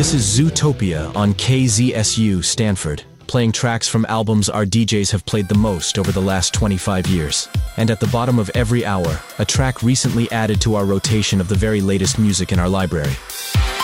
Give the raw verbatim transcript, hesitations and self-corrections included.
This is Zootopia on K Z S U Stanford, playing tracks from albums our D Js have played the most over the last twenty-five years. And at the bottom of every hour, a track recently added to our rotation of the very latest music in our library.